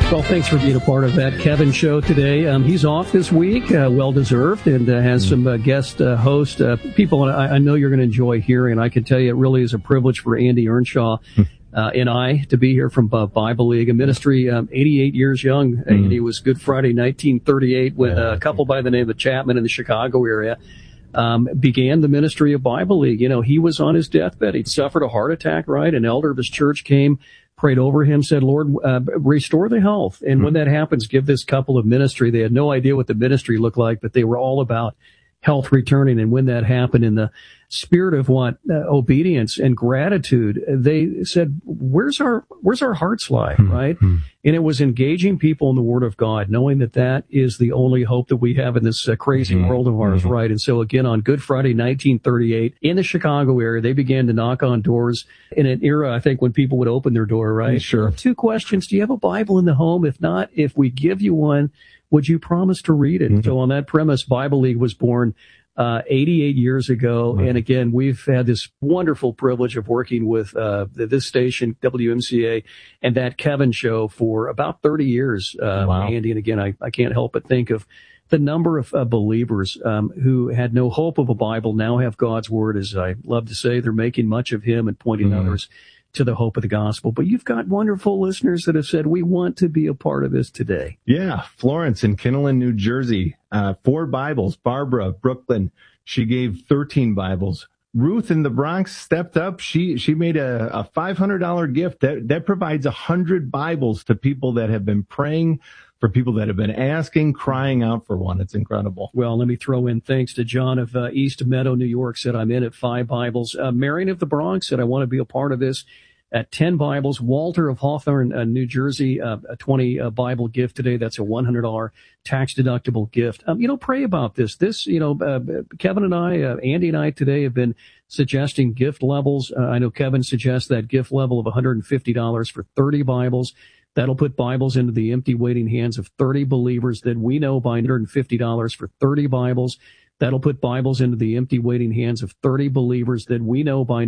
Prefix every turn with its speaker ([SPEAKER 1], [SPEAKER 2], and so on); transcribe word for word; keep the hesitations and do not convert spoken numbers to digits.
[SPEAKER 1] Well, thanks for being a part of that Kevin show today. Um, he's off this week, uh, well-deserved, and uh, has some uh, guest uh, host uh, people I, I know you're going to enjoy hearing. I can tell you it really is a privilege for Andy Earnshaw uh, and I to be here from uh, Bible League, a ministry um, eighty-eight years young. Mm-hmm. Andy was Good Friday, nineteen thirty-eight, with uh, a couple by the name of Chapman in the Chicago area. Um, began the ministry of Bible League. You know, he was on his deathbed. He'd suffered a heart attack, right? An elder of his church came, prayed over him, said, Lord, uh, restore the health. And mm-hmm. when that happens, give this couple of ministry. They had no idea what the ministry looked like, but they were all about health returning. And when that happened, in the spirit of what uh, obedience and gratitude, they said, where's our, where's our hearts lie, mm-hmm. right? And it was engaging people in the Word of God, knowing that that is the only hope that we have in this uh, crazy mm-hmm. world of ours, mm-hmm. right? And so again, on Good Friday, nineteen thirty-eight, in the Chicago area, they began to knock on doors in an era, I think, when people would open their door, right?
[SPEAKER 2] Sure.
[SPEAKER 1] Two questions. Do you have a Bible in the home? If not, if we give you one, would you promise to read it? Mm-hmm. So on that premise, Bible League was born uh eighty-eight years ago. Mm-hmm. And again, we've had this wonderful privilege of working with uh this station, W M C A, and that Kevin show for about thirty years, uh, wow. Andy. And again, I, I can't help but think of the number of uh, believers um who had no hope of a Bible now have God's Word. As I love to say, they're making much of Him and pointing mm-hmm. others to the hope of the gospel. But you've got wonderful listeners that have said, we want to be a part of this today.
[SPEAKER 2] Yeah. Florence in Kinnelon, New Jersey, uh, four Bibles. Barbara, Brooklyn, she gave thirteen Bibles. Ruth in the Bronx stepped up. She, she made a, a five hundred dollars gift that, that provides a hundred Bibles to people that have been praying, for people that have been asking, crying out for one. It's incredible.
[SPEAKER 1] Well, let me throw in thanks to John of uh, East Meadow, New York, said, I'm in at five Bibles. Uh, Marion of the Bronx said, I want to be a part of this at ten Bibles. Walter of Hawthorne, uh, New Jersey, uh, a twenty uh, Bible gift today. That's a one hundred dollars tax-deductible gift. Um, you know, pray about this. This, you know, uh, Kevin and I, uh, Andy and I today have been suggesting gift levels. Uh, I know Kevin suggests that gift level of one hundred fifty dollars for thirty Bibles. That'll put Bibles into the empty, waiting hands of thirty believers that we know by one hundred fifty dollars for thirty Bibles. That'll put Bibles into the empty, waiting hands of thirty believers that we know by